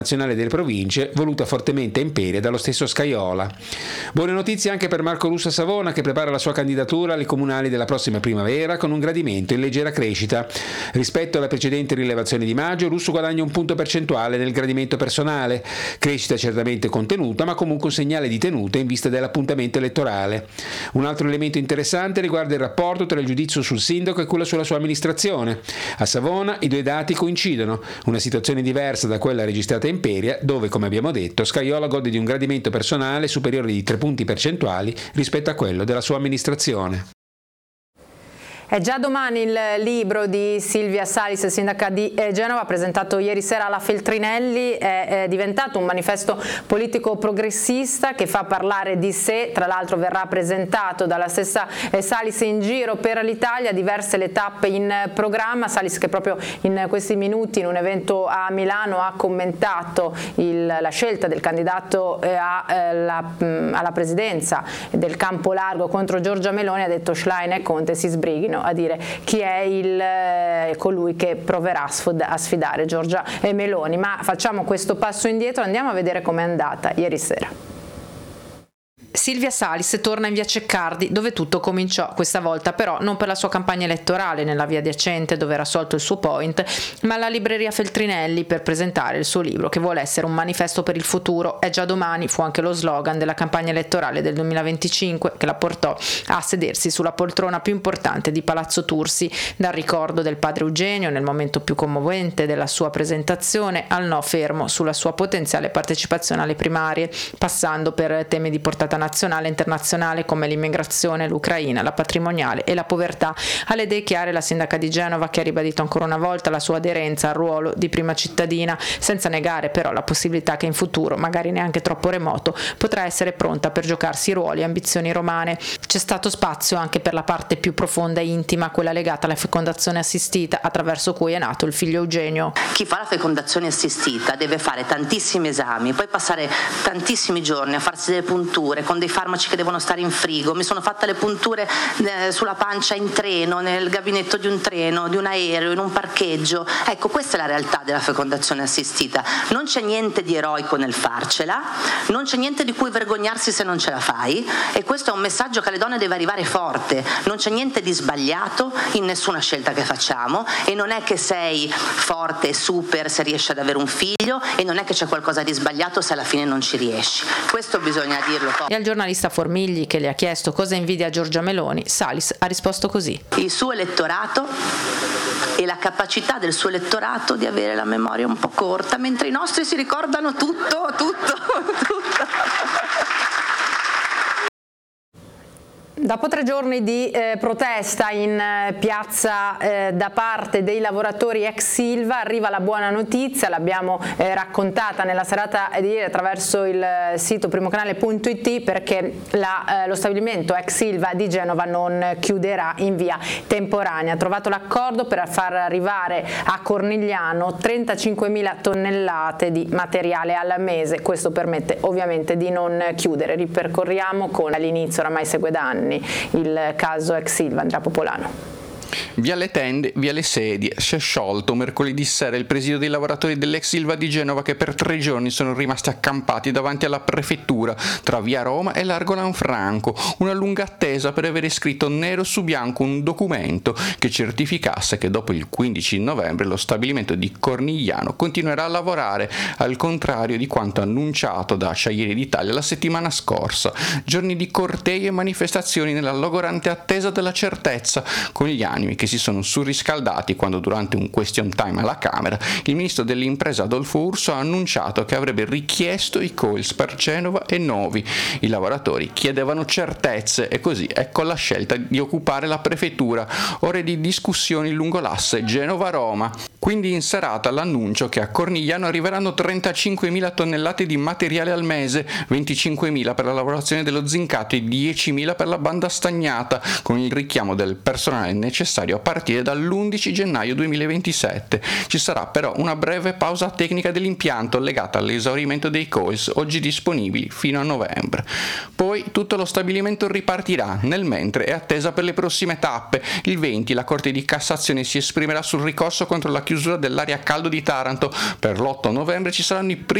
nazionale delle province, voluta fortemente a Imperia dallo stesso Scajola. Buone notizie anche per Marco Russo a Savona, che prepara la sua candidatura alle comunali della prossima primavera con un gradimento in leggera crescita. Rispetto alla precedente rilevazione di maggio, Russo guadagna un punto percentuale nel gradimento personale, crescita certamente contenuta, ma comunque un segnale di tenuta in vista dell'appuntamento elettorale. Un altro elemento interessante riguarda il rapporto tra il giudizio sul sindaco e quello sulla sua amministrazione. A Savona i due dati coincidono, una situazione diversa da quella registrata Imperia, dove, come abbiamo detto, Scajola gode di un gradimento personale superiore di 3 punti percentuali rispetto a quello della sua amministrazione. È già domani il libro di Silvia Salis, sindaca di Genova, presentato ieri sera alla Feltrinelli. È diventato un manifesto politico progressista che fa parlare di sé. Tra l'altro verrà presentato dalla stessa Salis in giro per l'Italia, diverse le tappe in programma. Salis, che proprio in questi minuti in un evento a Milano ha commentato la scelta del candidato alla presidenza del Campo Largo contro Giorgia Meloni, ha detto Schlein e Conte si sbrighino a dire chi è colui che proverà a sfidare Giorgia Meloni. Ma facciamo questo passo indietro, andiamo a vedere com'è andata ieri sera. Silvia Salis torna in via Ceccardi, dove tutto cominciò, questa volta però non per la sua campagna elettorale nella via adiacente dove era sorto il suo point, ma alla libreria Feltrinelli per presentare il suo libro, che vuole essere un manifesto per il futuro. È già domani fu anche lo slogan della campagna elettorale del 2025, che la portò a sedersi sulla poltrona più importante di Palazzo Tursi, dal ricordo del padre Eugenio nel momento più commovente della sua presentazione al no fermo sulla sua potenziale partecipazione alle primarie, passando per temi di portata nazionale e internazionale come l'immigrazione, l'Ucraina, la patrimoniale e la povertà. Alle idee chiare la sindaca di Genova, che ha ribadito ancora una volta la sua aderenza al ruolo di prima cittadina, senza negare però la possibilità che in futuro, magari neanche troppo remoto, potrà essere pronta per giocarsi ruoli e ambizioni romane. C'è stato spazio anche per la parte più profonda e intima, quella legata alla fecondazione assistita, attraverso cui è nato il figlio Eugenio. Chi fa la fecondazione assistita deve fare tantissimi esami, poi passare tantissimi giorni a farsi delle punture con dei farmaci che devono stare in frigo. Mi sono fatta le punture sulla pancia in treno, nel gabinetto di un treno, di un aereo, in un parcheggio. Ecco, questa è la realtà della fecondazione assistita. Non c'è niente di eroico nel farcela, non c'è niente di cui vergognarsi se non ce la fai, e questo è un messaggio che alle donne deve arrivare forte. Non c'è niente di sbagliato in nessuna scelta che facciamo, e non è che sei forte e super se riesci ad avere un figlio, e non è che c'è qualcosa di sbagliato se alla fine non ci riesci. Questo bisogna dirlo. E al giornalista Formigli, che le ha chiesto cosa invidia Giorgia Meloni, Salis ha risposto così: il suo elettorato e la capacità del suo elettorato di avere la memoria un po' corta, mentre i nostri si ricordano tutto. Dopo 3 giorni di protesta in piazza da parte dei lavoratori ex Ilva, arriva la buona notizia, l'abbiamo raccontata nella serata di ieri attraverso il sito primocanale.it, perché lo stabilimento ex Ilva di Genova non chiuderà in via temporanea. Ha trovato l'accordo per far arrivare a Cornigliano 35.000 tonnellate di materiale al mese. Questo permette ovviamente di non chiudere. Ripercorriamo con all'inizio, oramai segue da anni, il caso ex Ilva. Andrea Popolano. Via le tende, via le sedie. Si è sciolto mercoledì sera il presidio dei lavoratori dell'ex Ilva di Genova, che per 3 giorni sono rimasti accampati davanti alla prefettura tra via Roma e largo Lanfranco. Una lunga attesa per avere scritto nero su bianco un documento che certificasse che dopo il 15 novembre lo stabilimento di Cornigliano continuerà a lavorare, al contrario di quanto annunciato da Acciaierie d'Italia la settimana scorsa. Giorni di cortei e manifestazioni nella logorante attesa della certezza, con gli animi che si sono surriscaldati quando, durante un question time alla Camera, il ministro dell'impresa Adolfo Urso ha annunciato che avrebbe richiesto i COILS per Genova e Novi. I lavoratori chiedevano certezze e così ecco la scelta di occupare la prefettura. Ore di discussioni lungo l'asse Genova-Roma. Quindi in serata l'annuncio che a Cornigliano arriveranno 35.000 tonnellate di materiale al mese, 25.000 per la lavorazione dello zincato e 10.000 per la banda stagnata, con il richiamo del personale necessario a partire dall'11 gennaio 2027. Ci sarà però una breve pausa tecnica dell'impianto legata all'esaurimento dei COILS, oggi disponibili fino a novembre. Poi tutto lo stabilimento ripartirà. Nel mentre è attesa per le prossime tappe. Il 20 la Corte di Cassazione si esprimerà sul ricorso contro la chiusura chiusura dell'area a caldo di Taranto. Per l'8 novembre ci saranno i primi